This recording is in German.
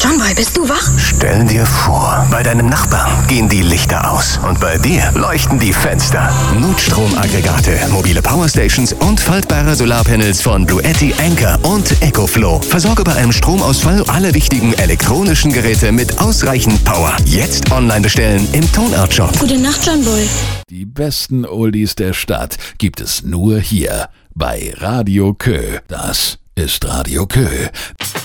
John Boy, bist du wach? Stell dir vor, bei deinem Nachbarn gehen die Lichter aus und bei dir leuchten die Fenster. Notstromaggregate, mobile Powerstations und faltbare Solarpanels von Bluetti, Anker und EcoFlow. Versorge bei einem Stromausfall alle wichtigen elektronischen Geräte mit ausreichend Power. Jetzt online bestellen im Tonart Shop. Gute Nacht, John Boy. Die besten Oldies der Stadt gibt es nur hier bei Radio Kö. Das ist Radio Kö.